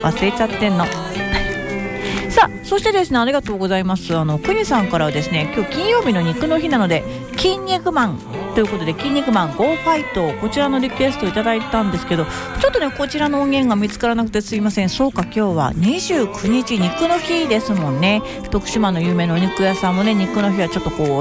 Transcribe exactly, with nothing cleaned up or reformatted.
忘れちゃってんのさあ、そしてですね、ありがとうございます。あのくにさんからはですね、今日金曜日の肉の日なので筋肉マンということで、筋肉マン ゴー ファイト、こちらのリクエストをいただいたんですけど、ちょっとねこちらの音源が見つからなくてすいません。そうか、今日はにじゅうくにち肉の日ですもんね。徳島の有名なお肉屋さんもね、肉の日はちょっとこう